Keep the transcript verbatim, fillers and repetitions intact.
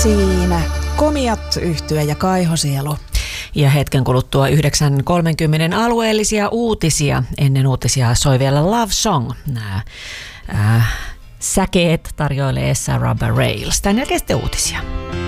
Siinä Komiat yhtye ja Kaihosielu. Ja hetken kuluttua yhdeksän kolmekymmentä alueellisia uutisia. Ennen uutisia soi vielä Love Song. Nämä äh, säkeet tarjoilee Sarah Bareilles. Tän jälkeen sitten uutisia.